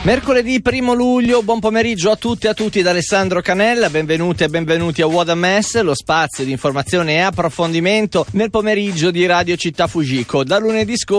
Mercoledì 1 luglio, buon pomeriggio a tutti e a tutti da Alessandro Canella, benvenute e benvenuti a What a Mess, lo spazio di informazione e approfondimento nel pomeriggio di Radio Città Fujiko. Da lunedì scorso